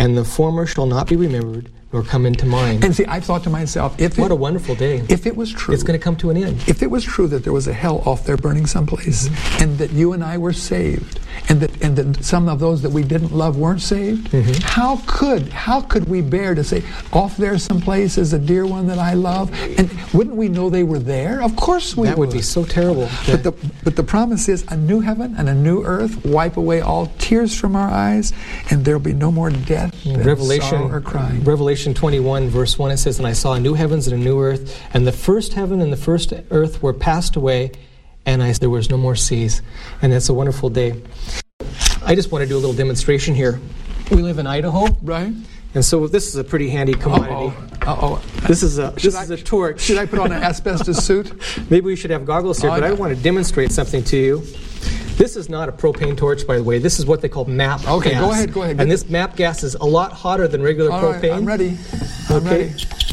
and the former shall not be remembered nor come into mind. And see, I thought to myself, what a wonderful day. If it was true, it's going to come to an end. If it was true that there was a hell off there burning someplace, and that you and I were saved, and that some of those that we didn't love weren't saved, how could we bear to say, off there someplace is a dear one that I love? And wouldn't we know they were there? Of course we would. That would be so terrible. But the promise is a new heaven and a new earth, wipe away all tears from our eyes, and there'll be no more death, sorrow, or crying. Revelation 21, verse 1, it says, "And I saw a new heavens and a new earth, and the first heaven and the first earth were passed away, and there was no more seas." And that's a wonderful day. I just want to do a little demonstration here. We live in Idaho. Right. And so this is a pretty handy commodity. This is a torch. Should I put on an asbestos suit? Maybe we should have goggles here, but I want to demonstrate something to you. This is not a propane torch, by the way. This is what they call MAP gas. Okay, go ahead. And this MAP gas is a lot hotter than regular propane. Right, I'm ready. I'm ready.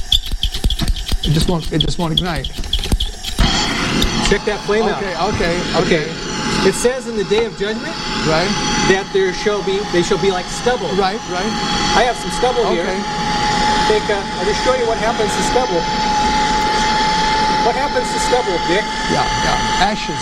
It just won't ignite. Check that flame out. Okay. It says in the day of judgment, right, that they shall be like stubble. Right. I have some stubble here. I'll just show you what happens to stubble. What happens to stubble, Dick? Yeah. Ashes.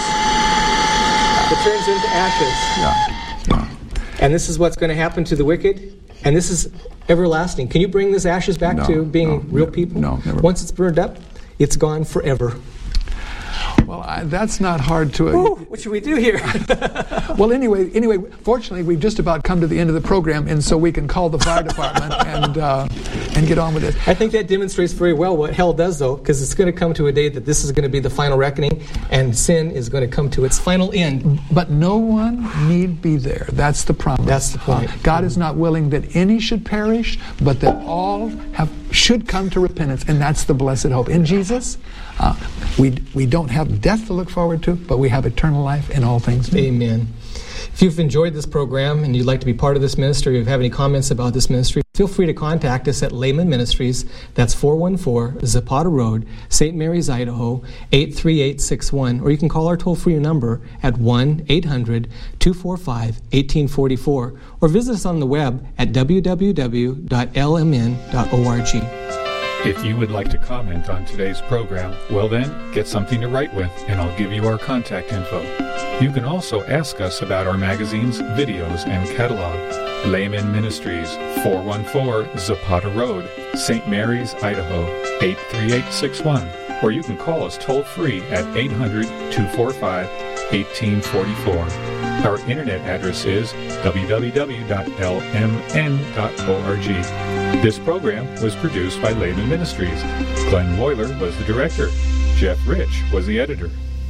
It turns into ashes. Yeah. And this is what's going to happen to the wicked. And this is everlasting. Can you bring this ashes back to being real people? No, never. Once it's burned up, it's gone forever. Well, that's not hard to... what should we do here? Well, anyway, fortunately, we've just about come to the end of the program, and so we can call the fire department and get on with it. I think that demonstrates very well what hell does, though, because it's going to come to a day that this is going to be the final reckoning, and sin is going to come to its final end. But no one need be there. That's the promise. That's the point. God is not willing that any should perish, but that all should come to repentance, and that's the blessed hope. In Jesus, we don't have death to look forward to, but we have eternal life in all things. Amen. If you've enjoyed this program and you'd like to be part of this ministry, or you have any comments about this ministry, feel free to contact us at Lehman Ministries. That's 414 Zapata Road, St. Mary's, Idaho, 83861. Or you can call our toll-free number at 1-800-245-1844. Or visit us on the web at www.lmn.org. If you would like to comment on today's program, well then, get something to write with, and I'll give you our contact info. You can also ask us about our magazines, videos, and catalog. Layman Ministries, 414 Zapata Road, St. Mary's, Idaho, 83861. Or you can call us toll-free at 800-245-1844. Our internet address is www.lmn.org. This program was produced by Layman Ministries. Glenn Woyler was the director. Jeff Rich was the editor.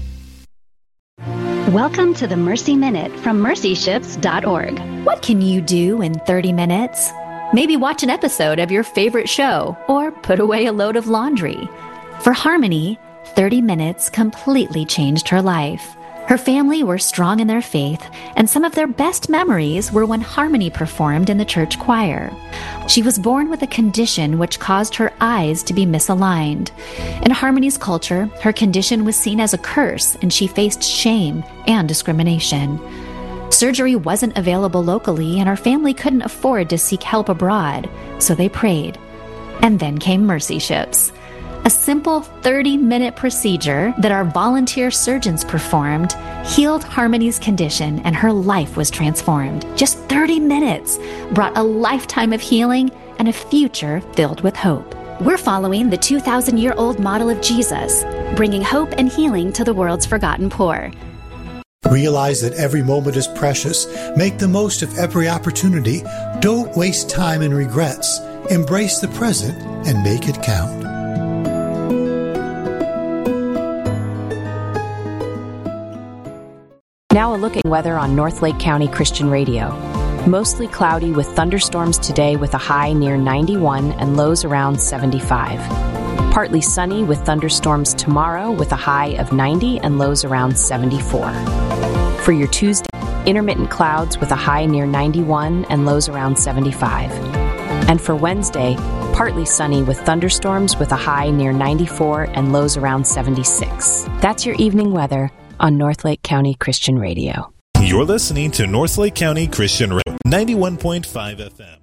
Welcome to the Mercy Minute from mercyships.org. What can you do in 30 minutes? Maybe watch an episode of your favorite show or put away a load of laundry. For Harmony, 30 minutes completely changed her life. Her family were strong in their faith, and some of their best memories were when Harmony performed in the church choir. She was born with a condition which caused her eyes to be misaligned. In Harmony's culture, her condition was seen as a curse, and she faced shame and discrimination. Surgery wasn't available locally, and her family couldn't afford to seek help abroad, so they prayed. And then came Mercy Ships, a simple 30-minute procedure that our volunteer surgeons performed healed Harmony's condition, and her life was transformed. Just 30 minutes brought a lifetime of healing and a future filled with hope. We're following the 2,000-year-old model of Jesus, bringing hope and healing to the world's forgotten poor. Realize that every moment is precious. Make the most of every opportunity. Don't waste time in regrets. Embrace the present and make it count. Now a look at weather on North Lake County Christian Radio. Mostly cloudy with thunderstorms today with a high near 91 and lows around 75. Partly sunny with thunderstorms tomorrow with a high of 90 and lows around 74. For your Tuesday, intermittent clouds with a high near 91 and lows around 75. And for Wednesday, partly sunny with thunderstorms with a high near 94 and lows around 76. That's your evening weather on North Lake County Christian Radio. You're listening to North Lake County Christian Radio, 91.5 FM.